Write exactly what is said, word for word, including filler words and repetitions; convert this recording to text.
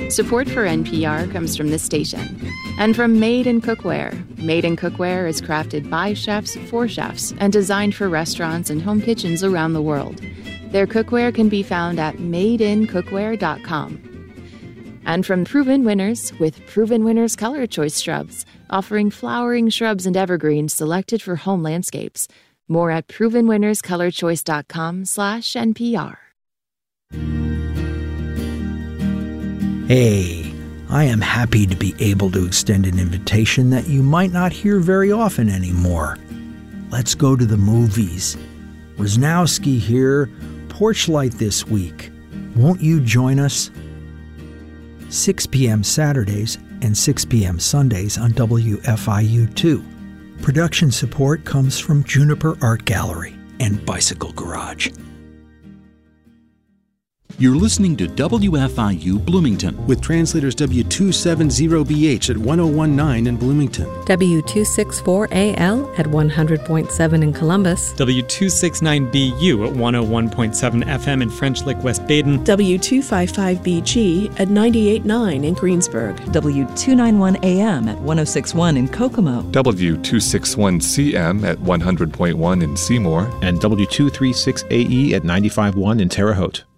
Support for N P R comes from this station and from Made in Cookware. Made in Cookware is crafted by chefs for chefs and designed for restaurants and home kitchens around the world. Their cookware can be found at made in cookware dot com. And from Proven Winners with Proven Winners Color Choice Shrubs, offering flowering shrubs and evergreens selected for home landscapes. More at proven winners color choice dot com slash N P R. Hey, I am happy to be able to extend an invitation that you might not hear very often anymore. Let's go to the movies. Wisnowski here, Porch Light this week. Won't you join us? six p.m. Saturdays and six p.m. Sundays on W F I U two. Production support comes from Juniper Art Gallery and Bicycle Garage. You're listening to W F I U Bloomington with translators W two seventy B H at one oh one nine in Bloomington, W two sixty-four A L at one hundred point seven in Columbus, W two sixty-nine B U at one oh one point seven F M in French Lick, West Baden, W two fifty-five B G at ninety-eight point nine in Greensburg, W two ninety-one A M at one oh six point one in Kokomo, W two sixty-one C M at one hundred point one in Seymour, and W two thirty-six A E at ninety-five point one in Terre Haute.